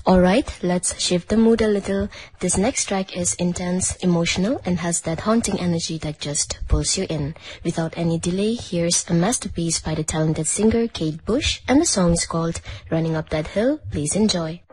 Alright, let's shift the mood a little. This next track is intense, emotional, and has that haunting energy that just pulls you in. Without any delay, here's a masterpiece by the talented singer Kate Bush, and the song is called Running Up That Hill. Please enjoy.